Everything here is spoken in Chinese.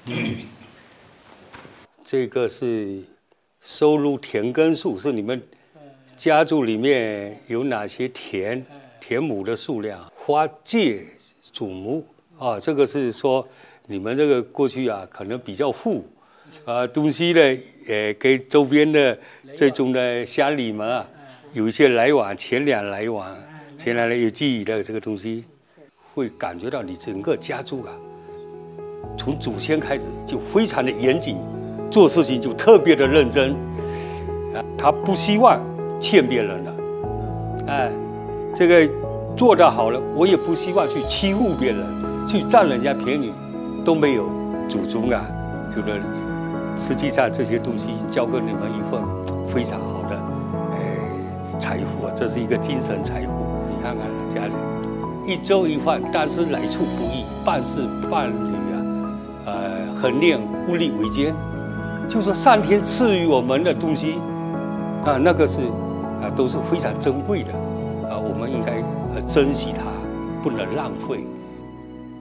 这个是收入田根数，是你们家族里面有哪些田亩的数量？花借祖母啊，这个是说你们这个过去啊，可能比较富，东西呢，跟周边的这种的乡里们啊，有一些来往，钱粮来往，有记忆的这个东西，会感觉到你整个家族啊，从祖先开始就非常的严谨，做事情就特别的认真，他不希望欠别人的，这个做得好了，我也不希望去欺负别人，去占人家便宜，都没有。祖宗啊，就是实际上这些东西交给你们一份非常好的财富，这是一个精神财富。你看看家里一粥一饭，但是来处不易，办事办理很练物力维艰，就说上天赐予我们的东西那个是都是非常珍贵的我们应该珍惜它，不能浪费。